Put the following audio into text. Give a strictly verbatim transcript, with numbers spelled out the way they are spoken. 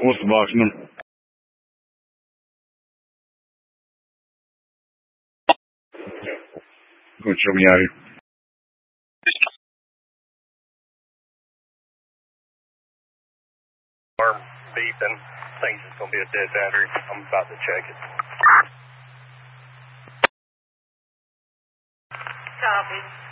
What's the box number? Go and show me out here. Arm beeping. Thinks it's going to be a dead battery. I'm about to check it. Copy.